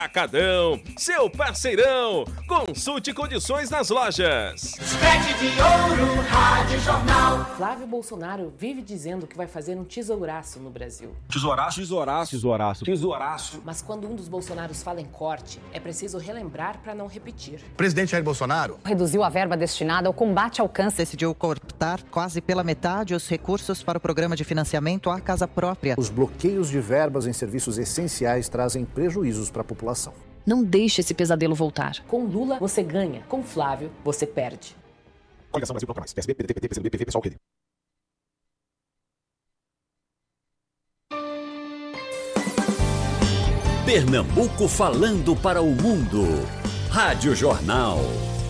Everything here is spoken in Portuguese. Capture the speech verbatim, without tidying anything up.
Atacadão, seu parceirão. Consulte condições nas lojas. Sete de Ouro, Rádio Jornal. Flávio Bolsonaro vive dizendo que vai fazer um tesouraço no Brasil. Tesouraço? Tesouraço. Tesouraço. Tesouraço. Mas quando um dos Bolsonaros fala em corte, é preciso relembrar para não repetir. O presidente Jair Bolsonaro reduziu a verba destinada ao combate ao câncer. Decidiu cortar quase pela metade os recursos para o programa de financiamento à casa própria. Os bloqueios de verbas em serviços essenciais trazem prejuízos para a população. Não deixe esse pesadelo voltar. Com Lula, você ganha. Com Flávio, você perde. Coligação Brasil Bloco Mais. P S B, P D T, P T, P C do B, P V, Pessoal, Rede. Pernambuco falando para o mundo. Rádio Jornal.